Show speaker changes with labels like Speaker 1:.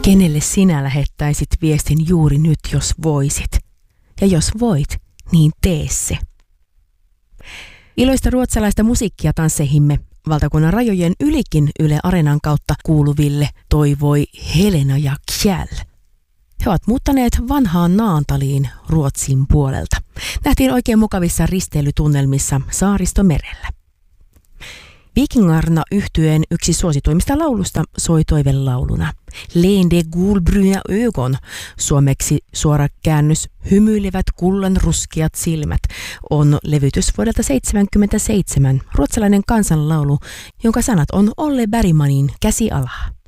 Speaker 1: Kenelle sinä lähettäisit viestin juuri nyt, jos voisit? Ja jos voit, niin tee se. Iloista ruotsalaista musiikkia tansseihimme valtakunnan rajojen ylikin Yle Areenan kautta kuuluville toivoi Helena ja Kjell. He ovat muuttaneet vanhaan Naantaliin Ruotsin puolelta. Nähtiin oikein mukavissa risteilytunnelmissa Saaristomerellä. Vikingarna -yhtyeen yksi suosituimmista laulusta soi toivelauluna. Leende gulbruna ögon, suomeksi suora käännös hymyilevät kullanruskeat silmät, on levytys vuodelta 1977, ruotsalainen kansanlaulu, jonka sanat on Olle Bergmanin Käsi alaa.